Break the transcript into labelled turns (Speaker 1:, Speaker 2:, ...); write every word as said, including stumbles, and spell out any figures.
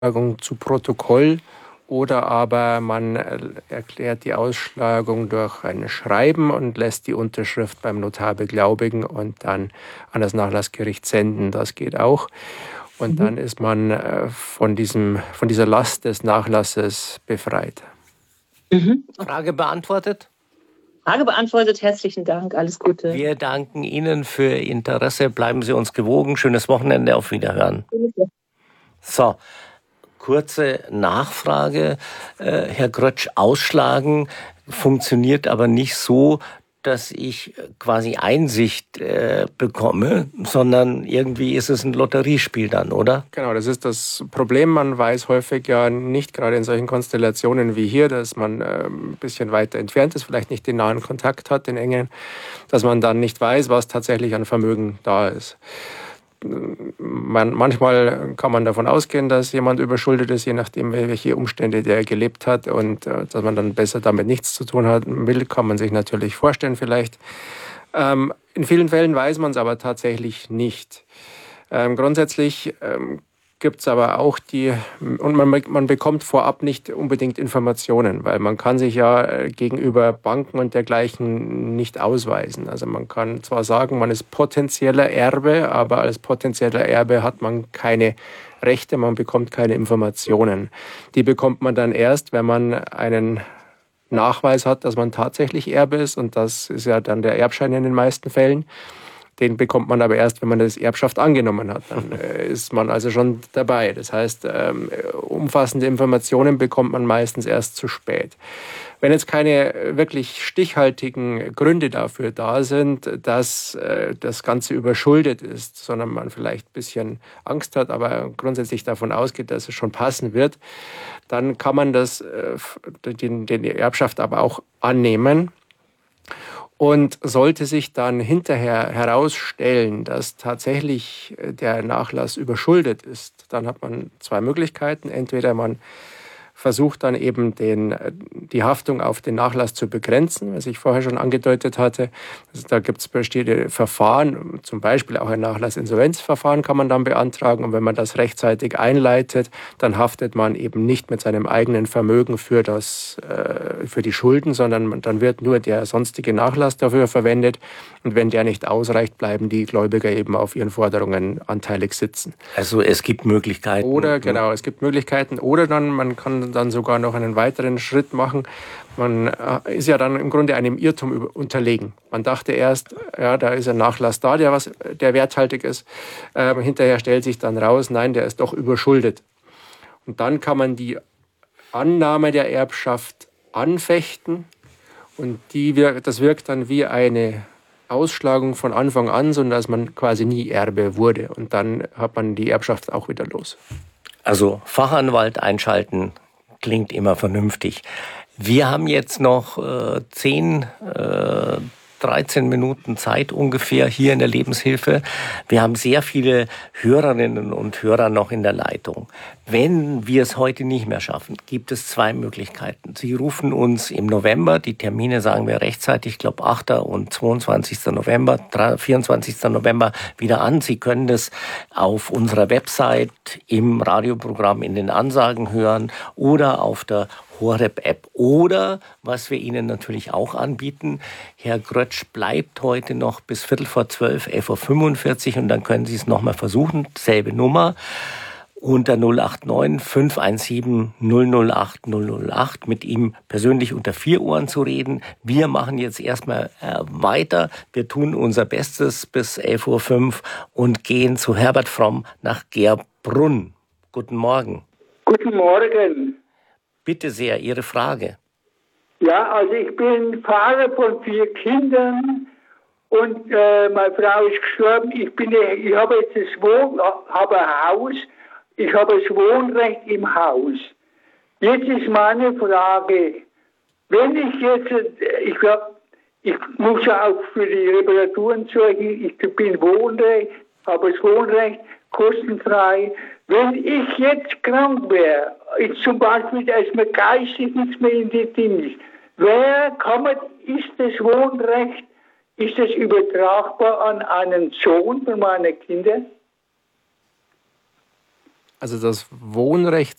Speaker 1: zu Protokoll oder aber man erklärt die Ausschlagung durch ein Schreiben und lässt die Unterschrift beim Notar beglaubigen und dann an das Nachlassgericht senden. Das geht auch. Und mhm. dann ist man von, diesem, von dieser Last des Nachlasses befreit.
Speaker 2: Mhm. Frage beantwortet?
Speaker 3: Frage beantwortet. Herzlichen Dank. Alles Gute.
Speaker 2: Wir danken Ihnen für Ihr Interesse. Bleiben Sie uns gewogen. Schönes Wochenende. Auf Wiederhören. So. Kurze Nachfrage, äh, Herr Grötsch, Ausschlagen funktioniert aber nicht so, dass ich quasi Einsicht äh, bekomme, sondern irgendwie ist es ein Lotteriespiel dann, oder?
Speaker 1: Genau, das ist das Problem. Man weiß häufig ja nicht, gerade in solchen Konstellationen wie hier, dass man äh, ein bisschen weiter entfernt ist, vielleicht nicht den nahen Kontakt hat, den engen, dass man dann nicht weiß, was tatsächlich an Vermögen da ist. Man, manchmal kann man davon ausgehen, dass jemand überschuldet ist, je nachdem, welche Umstände der gelebt hat und äh, dass man dann besser damit nichts zu tun hat will, kann man sich natürlich vorstellen vielleicht. Ähm, in vielen Fällen weiß man es aber tatsächlich nicht. Ähm, grundsätzlich ähm, gibt es aber auch die, und man, man bekommt vorab nicht unbedingt Informationen, weil man kann sich ja gegenüber Banken und dergleichen nicht ausweisen. Also man kann zwar sagen, man ist potenzieller Erbe, aber als potenzieller Erbe hat man keine Rechte, man bekommt keine Informationen. Die bekommt man dann erst, wenn man einen Nachweis hat, dass man tatsächlich Erbe ist, und das ist ja dann der Erbschein in den meisten Fällen. Den bekommt man aber erst, wenn man das Erbschaft angenommen hat. Dann äh, ist man also schon dabei. Das heißt, ähm, umfassende Informationen bekommt man meistens erst zu spät. Wenn jetzt keine wirklich stichhaltigen Gründe dafür da sind, dass äh, das Ganze überschuldet ist, sondern man vielleicht ein bisschen Angst hat, aber grundsätzlich davon ausgeht, dass es schon passen wird, dann kann man das, äh, den, den Erbschaft aber auch annehmen. Und sollte sich dann hinterher herausstellen, dass tatsächlich der Nachlass überschuldet ist, dann hat man zwei Möglichkeiten. Entweder man versucht dann eben den, die Haftung auf den Nachlass zu begrenzen, was ich vorher schon angedeutet hatte. Also da gibt es bestimmte Verfahren, zum Beispiel auch ein Nachlassinsolvenzverfahren kann man dann beantragen. Und wenn man das rechtzeitig einleitet, dann haftet man eben nicht mit seinem eigenen Vermögen für, das, äh, für die Schulden, sondern dann wird nur der sonstige Nachlass dafür verwendet. Und wenn der nicht ausreicht, bleiben die Gläubiger eben auf ihren Forderungen anteilig sitzen.
Speaker 2: Also es gibt Möglichkeiten.
Speaker 1: Oder genau, es gibt Möglichkeiten. Oder dann, man kann dann sogar noch einen weiteren Schritt machen. Man ist ja dann im Grunde einem Irrtum unterlegen. Man dachte erst, ja, da ist ein Nachlass da, der, was, der werthaltig ist. Ähm, hinterher stellt sich dann raus, nein, der ist doch überschuldet. Und dann kann man die Annahme der Erbschaft anfechten. Und die wirkt, das wirkt dann wie eine Ausschlagung von Anfang an, sodass man quasi nie Erbe wurde. Und dann hat man die Erbschaft auch wieder los.
Speaker 2: Also Fachanwalt einschalten klingt immer vernünftig. Wir haben jetzt noch äh, zehn, äh, dreizehn Minuten Zeit ungefähr hier in der Lebenshilfe. Wir haben sehr viele Hörerinnen und Hörer noch in der Leitung. Wenn wir es heute nicht mehr schaffen, gibt es zwei Möglichkeiten. Sie rufen uns im November, die Termine sagen wir rechtzeitig, ich glaube achter und zweiundzwanzigster November, vierundzwanzigster November wieder an. Sie können das auf unserer Website im Radioprogramm in den Ansagen hören oder auf der Horeb-App. Oder, was wir Ihnen natürlich auch anbieten, Herr Grötsch bleibt heute noch bis Viertel vor zwölf, elf Uhr fünfundvierzig und dann können Sie es nochmal versuchen, selbe Nummer, unter null acht neun fünf eins sieben null null acht null null acht mit ihm persönlich unter vier Ohren zu reden. Wir machen jetzt erstmal äh, weiter. Wir tun unser Bestes bis elf Uhr fünf und gehen zu Herbert Fromm nach Gerbrunn. Guten Morgen.
Speaker 4: Guten Morgen.
Speaker 2: Bitte sehr, Ihre Frage.
Speaker 4: Ja, also ich bin Vater von vier Kindern und äh, meine Frau ist gestorben. Ich bin, ich habe jetzt das Wohn, habe ein Haus, ich habe das Wohnrecht im Haus. Jetzt ist meine Frage, wenn ich jetzt, ich glaube, ich muss ja auch für die Reparaturen sorgen, ich bin Wohnrecht, habe das Wohnrecht kostenfrei. Wenn ich jetzt krank wäre, ich zum Beispiel, da ist mir geistig nichts mehr in die Dings, wer kann man, ist das Wohnrecht, ist das übertragbar an einen Sohn von meinen Kindern?
Speaker 1: Also das Wohnrecht